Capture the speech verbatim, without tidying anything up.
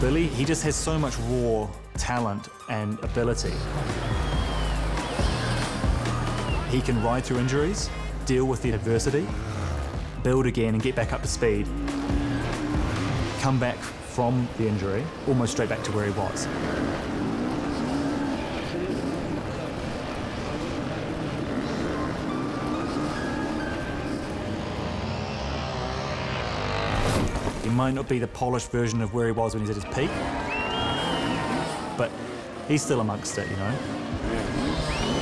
Billy, he just has so much raw talent and ability. He can ride through injuries, deal with the adversity, build again and get back up to speed, come back from the injury, almost straight back to where he was. He might not be the polished version of where he was when he's at his peak, but he's still amongst it, you know?